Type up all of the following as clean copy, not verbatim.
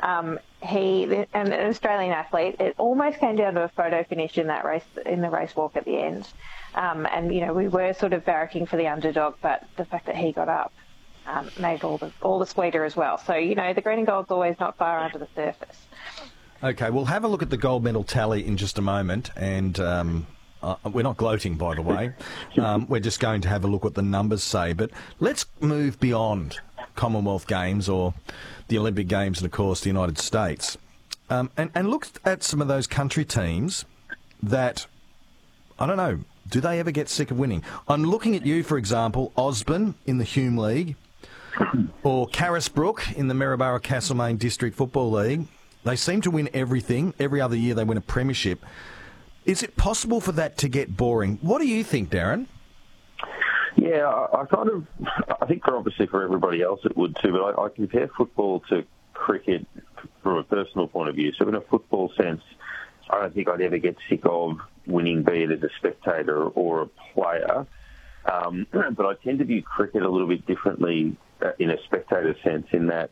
an Australian athlete. It almost came down to a photo finish in that race, in the race walk at the end. And we were sort of barracking for the underdog, but the fact that he got up made all the sweeter as well. So the green and gold's always not far under the surface. Okay, we'll have a look at the gold medal tally in just a moment, and we're not gloating, by the way. We're just going to have a look what the numbers say. But let's move beyond Commonwealth Games or the Olympic Games and, of course, the United States, and look at some of those country teams that, I don't know, do they ever get sick of winning? I'm looking at you, for example, Osborne in the Hume League or Carisbrook in the Maryborough Castlemaine District Football League. They seem to win everything. Every other year they win a premiership. Is it possible for that to get boring? What do you think, Darren? Yeah, I think obviously for everybody else it would too, but I compare football to cricket from a personal point of view. So in a football sense, I don't think I'd ever get sick of winning, be it as a spectator or a player. But I tend to view cricket a little bit differently in a spectator sense, in that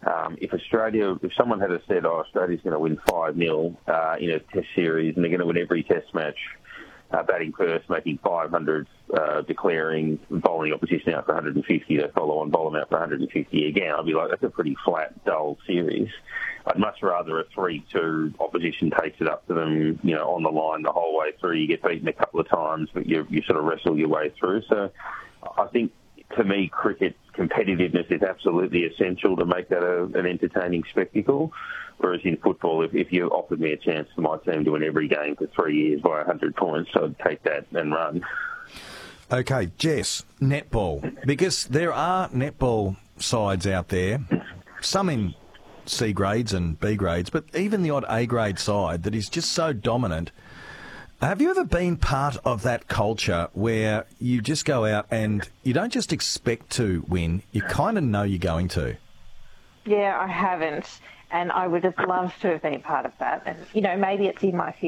if someone had said, Australia's going to win 5-0 in a test series and they're going to win every test match, batting first, making 500, declaring, bowling opposition out for 150, they follow on, bowl them out for 150 again, I'd be like, that's a pretty flat, dull series. I'd much rather a 3-2 opposition takes it up to them, on the line the whole way through. You get beaten a couple of times, but you sort of wrestle your way through. So I think, to me, cricket competitiveness is absolutely essential to make that an entertaining spectacle. Whereas in football, if you offered me a chance for my team to win every game for 3 years by 100 points, I'd take that and run. Okay, Jess, netball. Because there are netball sides out there, some in C grades and B grades, but even the odd A grade side that is just so dominant. Have you ever been part of that culture where you just go out and you don't just expect to win, you kind of know you're going to? Yeah, I haven't. And I would have loved to have been part of that. And, maybe it's in my future.